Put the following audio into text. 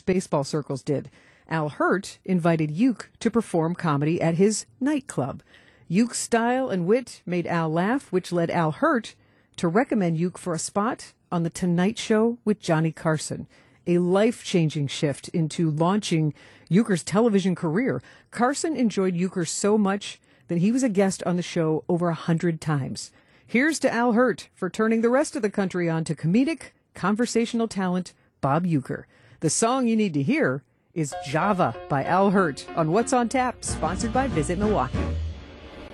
baseball circles did. Al Hirt invited Uke to perform comedy at his nightclub. Uke's style and wit made Al laugh, which led Al Hirt to recommend Uke for a spot on The Tonight Show with Johnny Carson, a life-changing shift into launching Ueker's television career. Carson enjoyed Ueker so much that he was a guest on the show over 100 times. Here's to Al Hirt for turning the rest of the country on to comedic, conversational talent Bob Uecker. The song you need to hear is Java by Al Hirt on What's on Tap, sponsored by Visit Milwaukee.